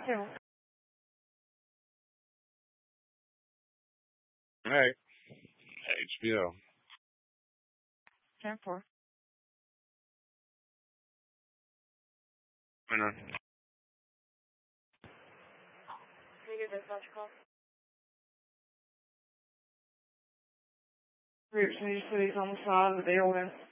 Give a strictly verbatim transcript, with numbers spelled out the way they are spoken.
Alright. H B O. ten four. Winner. Can you get dispatch call? Route City City's on the side of the Dale West.